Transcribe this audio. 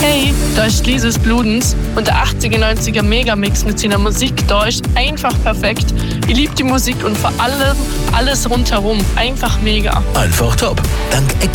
Hey, da ist Lises Bludens und der 80er, 90er Megamix mit seiner Musik da ist einfach perfekt. Ich liebe die Musik und vor allem alles rundherum. Einfach mega. Einfach top. Dank